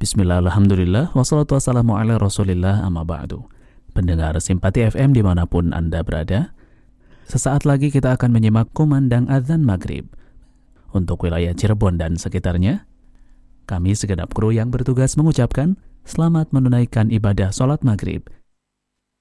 Bismillah, alhamdulillah, wassalatu wassalamu ala rasulillah, amma ba'du. Pendengar Simpati FM dimanapun Anda berada, sesaat lagi kita akan menyimak kumandang azan maghrib. Untuk wilayah Cirebon dan sekitarnya, kami segenap kru yang bertugas mengucapkan selamat menunaikan ibadah sholat maghrib